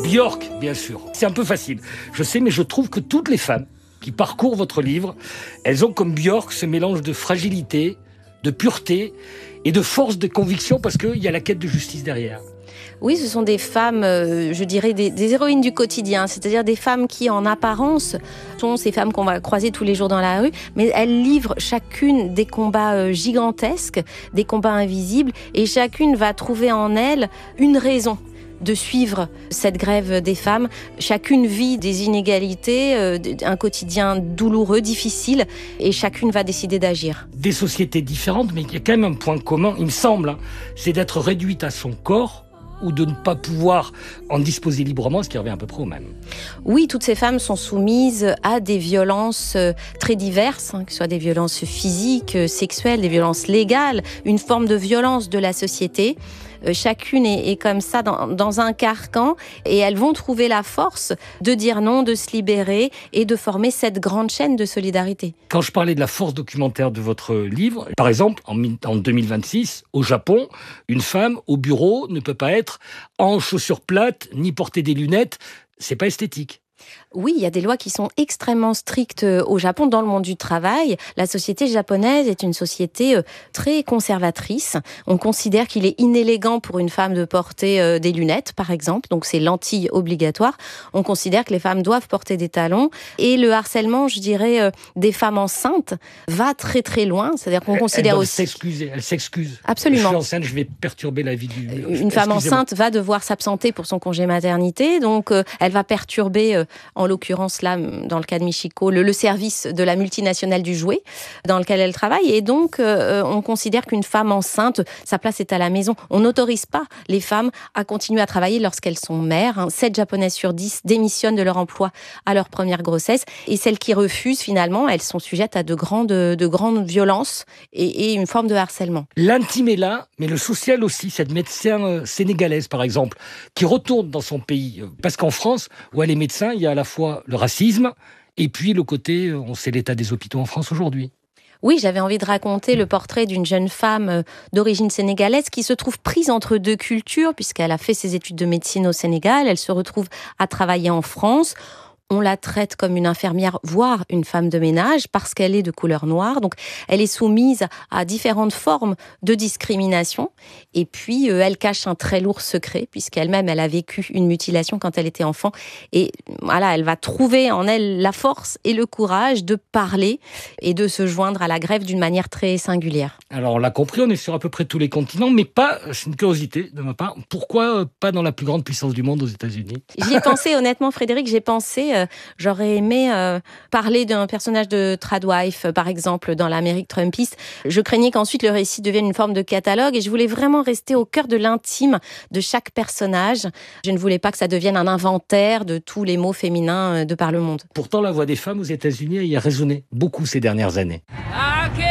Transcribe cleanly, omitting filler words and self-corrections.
Björk, bien sûr. C'est un peu facile, je sais, mais je trouve que toutes les femmes qui parcourent votre livre, elles ont comme Björk ce mélange de fragilité, de pureté et de force de conviction parce qu'il y a la quête de justice derrière. Oui, ce sont des femmes, je dirais, des héroïnes du quotidien, c'est-à-dire des femmes qui, en apparence, sont ces femmes qu'on va croiser tous les jours dans la rue, mais elles livrent chacune des combats gigantesques, des combats invisibles, et chacune va trouver en elle une raison de suivre cette grève des femmes. Chacune vit des inégalités, un quotidien douloureux, difficile, et chacune va décider d'agir. Des sociétés différentes, mais il y a quand même un point commun, il me semble, c'est d'être réduite à son corps ou de ne pas pouvoir en disposer librement, ce qui revient à peu près au même. Oui, toutes ces femmes sont soumises à des violences très diverses, que ce soit des violences physiques, sexuelles, des violences légales, une forme de violence de la société. Chacune est comme ça dans un carcan et elles vont trouver la force de dire non, de se libérer et de former cette grande chaîne de solidarité. Quand je parlais de la force documentaire de votre livre, par exemple, en 2026, au Japon, une femme au bureau ne peut pas être en chaussures plates ni porter des lunettes. C'est pas esthétique. Oui, il y a des lois qui sont extrêmement strictes au Japon dans le monde du travail. La société japonaise est une société très conservatrice. On considère qu'il est inélégant pour une femme de porter des lunettes, par exemple. Donc, c'est lentilles obligatoires. On considère que les femmes doivent porter des talons. Et le harcèlement, je dirais, des femmes enceintes va très, très loin. C'est-à-dire qu'on considère aussi... Elle s'excuse. Absolument. Je suis enceinte, je vais perturber la vie du... Une femme enceinte va devoir s'absenter pour son congé maternité. Donc, elle va perturber... en l'occurrence là, dans le cas de Michiko, le service de la multinationale du jouet dans lequel elle travaille. Et donc, on considère qu'une femme enceinte, sa place est à la maison. On n'autorise pas les femmes à continuer à travailler lorsqu'elles sont mères. 7 Japonaises sur 10 démissionnent de leur emploi à leur première grossesse. Et celles qui refusent, finalement, elles sont sujettes à de grandes violences et une forme de harcèlement. L'intime est là, mais le social aussi. Cette médecin sénégalaise, par exemple, qui retourne dans son pays. Parce qu'en France, où elle est médecin, il y a à la fois le racisme et puis le côté, on sait l'état des hôpitaux en France aujourd'hui. Oui, j'avais envie de raconter le portrait d'une jeune femme d'origine sénégalaise qui se trouve prise entre deux cultures puisqu'elle a fait ses études de médecine au Sénégal. Elle se retrouve à travailler en France. On la traite comme une infirmière, voire une femme de ménage, parce qu'elle est de couleur noire. Donc, elle est soumise à différentes formes de discrimination. Et puis, elle cache un très lourd secret, puisqu'elle-même, elle a vécu une mutilation quand elle était enfant. Et voilà, elle va trouver en elle la force et le courage de parler et de se joindre à la grève d'une manière très singulière. Alors, on l'a compris, on est sur à peu près tous les continents, mais pas, c'est une curiosité de ma part, pourquoi pas dans la plus grande puissance du monde, aux États-Unis ? J'y ai pensé, honnêtement, Frédéric, j'aurais aimé parler d'un personnage de Tradwife, par exemple, dans l'Amérique trumpiste. Je craignais qu'ensuite le récit devienne une forme de catalogue et je voulais vraiment rester au cœur de l'intime de chaque personnage. Je ne voulais pas que ça devienne un inventaire de tous les mots féminins de par le monde. Pourtant, la voix des femmes aux États-Unis y a résonné beaucoup ces dernières années.